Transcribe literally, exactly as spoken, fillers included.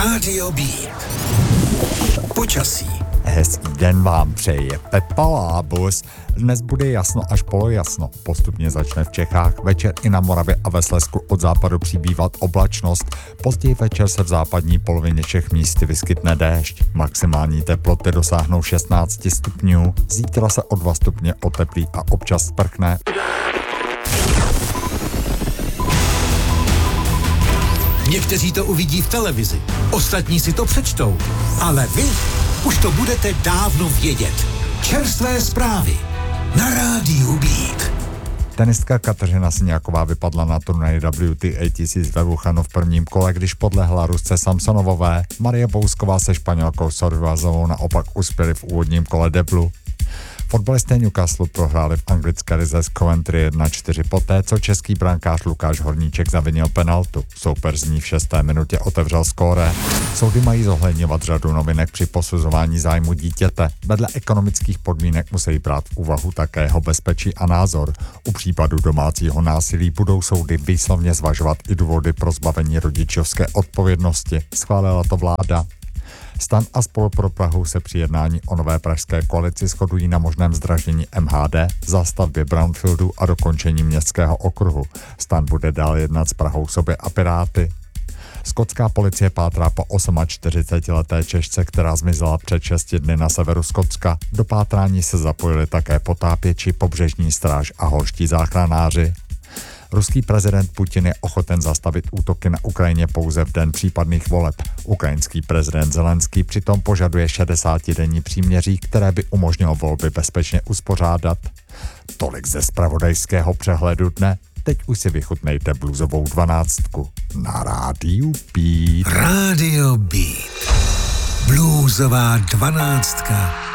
Rádio Beat. Počasí. Hezký den vám přeje Pepa Lábus. Dnes bude jasno až polojasno. Postupně začne v Čechách, večer i na Moravě a ve Slezsku od západu přibývat oblačnost. Později večer se v západní polovině Čech místy vyskytne déšť. Maximální teploty dosáhnou šestnáct stupňů. Zítra se o dva stupně oteplí a občas sprchne. Někteří to uvidí v televizi, ostatní si to přečtou, ale vy už to budete dávno vědět. Čerstvé zprávy na Rádiu Beat. Tenistka Kateřina Siniaková vypadla na turnaji W T A tisíc ve Wuhanu v prvním kole, když podlehla Rusce Samsonovové. Marie Bousková se Španělkou Sorvazovou naopak uspěli v úvodním kole deblu. Fotbalisté Newcastle prohráli v anglické lize s Coventry jedna čtyři poté, co český brankář Lukáš Horníček zavinil penaltu. Soupeř z ní v šesté minutě otevřel skóre. Soudy mají zohledňovat řadu novinek při posuzování zájmu dítěte. Vedle ekonomických podmínek musí brát v úvahu také jeho bezpečí a názor. U případu domácího násilí budou soudy výslovně zvažovat i důvody pro zbavení rodičovské odpovědnosti. Schválila to vláda. Stan a Spolu pro Prahu se při jednání o nové pražské koalici shodují na možném zdražení M H D, zástavbě brownfieldu a dokončení městského okruhu. Stan bude dál jednat s Prahou sobě a Piráty. Skotská policie pátrá po čtyřicetiosmileté Češce, která zmizela před šesti dny na severu Skotska. Do pátrání se zapojili také potápěči, pobřežní stráž a horští záchranáři. Ruský prezident Putin je ochoten zastavit útoky na Ukrajině pouze v den případných voleb. Ukrajinský prezident Zelenský přitom požaduje šedesátidenní příměří, které by umožnilo volby bezpečně uspořádat. Tolik ze zpravodajského přehledu dne. Teď už si vychutnejte bluesovou dvanáctku na Rádiu Beat. Rádio Beat. Bluesová dvanáctka.